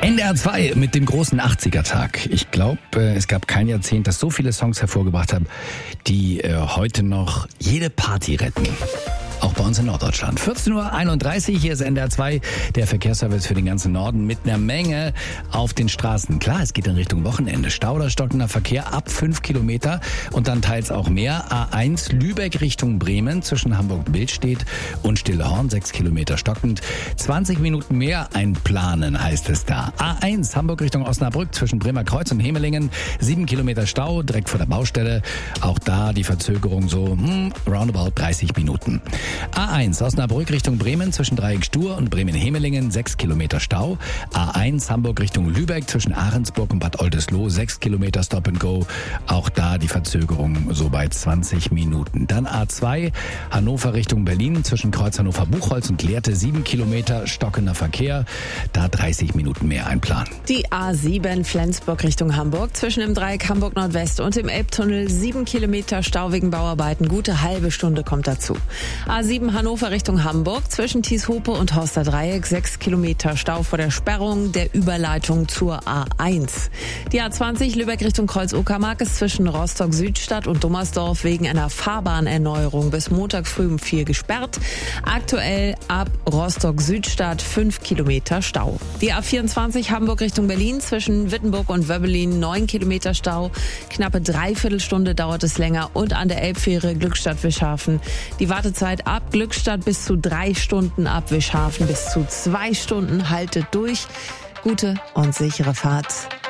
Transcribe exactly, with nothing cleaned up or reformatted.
N D R zwei mit dem großen achtziger-Tag. Ich glaube, es gab kein Jahrzehnt, das so viele Songs hervorgebracht hat, die heute noch jede Party retten. Auch bei uns in Norddeutschland. vierzehn Uhr einunddreißig, hier ist N D R zwei, der Verkehrsservice für den ganzen Norden mit einer Menge auf den Straßen. Klar, es geht in Richtung Wochenende. Stau oder stockender Verkehr ab fünf Kilometer und dann teils auch mehr. A eins Lübeck Richtung Bremen zwischen Hamburg-Billstedt und Stillehorn, sechs Kilometer stockend. zwanzig Minuten mehr einplanen heißt es da. A eins Hamburg Richtung Osnabrück zwischen Bremer Kreuz und Hemelingen, sieben Kilometer Stau direkt vor der Baustelle. Auch da die Verzögerung so hm, roundabout dreißig Minuten. A eins Osnabrück Richtung Bremen zwischen Dreieck-Stur und Bremen-Hemelingen, sechs Kilometer Stau. A eins Hamburg Richtung Lübeck zwischen Ahrensburg und Bad Oldesloe, sechs Kilometer Stop and Go. Auch da die Verzögerung so bei zwanzig Minuten. Dann A zwei Hannover Richtung Berlin zwischen Kreuz Hannover-Buchholz und Lehrte, sieben Kilometer stockender Verkehr. Da dreißig Minuten mehr einplanen. Die A sieben Flensburg Richtung Hamburg zwischen dem Dreieck Hamburg Nordwest und dem Elbtunnel, sieben Kilometer Stau wegen Bauarbeiten. Gute halbe Stunde kommt dazu. A sieben Hannover Richtung Hamburg zwischen Thieshope und Horster Dreieck, sechs Kilometer Stau vor der Sperrung der Überleitung zur A eins. Die A zwanzig Lübeck Richtung Kreuz-Uckermark ist zwischen Rostock-Südstadt und Dummersdorf wegen einer Fahrbahnerneuerung bis Montag früh um vier gesperrt. Aktuell ab Rostock-Südstadt fünf Kilometer Stau. Die A vierundzwanzig Hamburg Richtung Berlin zwischen Wittenburg und Wöbbelin, neun Kilometer Stau. Knappe Dreiviertelstunde dauert es länger und an der Elbfähre Glückstadt-Wischhafen die Wartezeit ab Glückstadt bis zu drei Stunden, ab Wischhafen bis zu zwei Stunden. Haltet durch. Gute und sichere Fahrt.